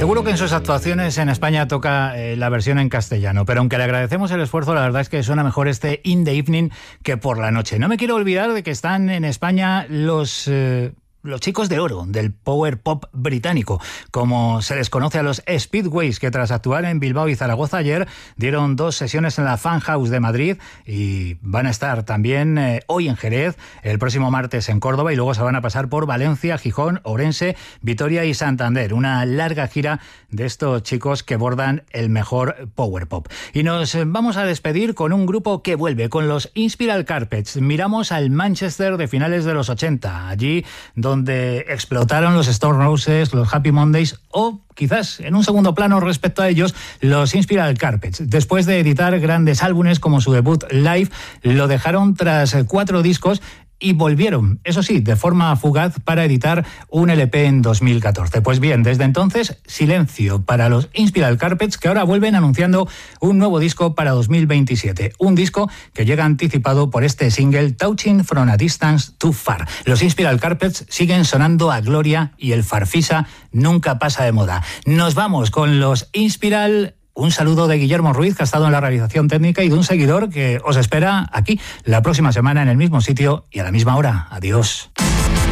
Seguro que en sus actuaciones en España toca la versión en castellano, pero aunque le agradecemos el esfuerzo, la verdad es que suena mejor este In the Evening que por la noche. No me quiero olvidar de que están en España los chicos de oro del power pop británico, como se les conoce a los Speedways, que tras actuar en Bilbao y Zaragoza ayer dieron 2 sesiones en la Fan House de Madrid y van a estar también hoy en Jerez, el próximo martes en Córdoba y luego se van a pasar por Valencia, Gijón, Ourense, Vitoria y Santander. Una larga gira de estos chicos que bordan el mejor power pop. Y nos vamos a despedir con un grupo que vuelve, con los Inspiral Carpets. Miramos al Manchester de finales de los 80, allí donde explotaron los Stone Roses, los Happy Mondays o quizás en un segundo plano respecto a ellos, los Inspiral Carpets. Después de editar grandes álbumes como su debut Live, lo dejaron tras 4 discos y volvieron, eso sí, de forma fugaz para editar un LP en 2014. Pues bien, desde entonces, silencio para los Inspiral Carpets, que ahora vuelven anunciando un nuevo disco para 2027. Un disco que llega anticipado por este single Touching from a Distance Too Far. Los Inspiral Carpets siguen sonando a gloria y el farfisa nunca pasa de moda. Nos vamos con los Inspiral. Un saludo de Guillermo Ruiz, que ha estado en la realización técnica, y de un seguidor que os espera aquí la próxima semana en el mismo sitio y a la misma hora. Adiós.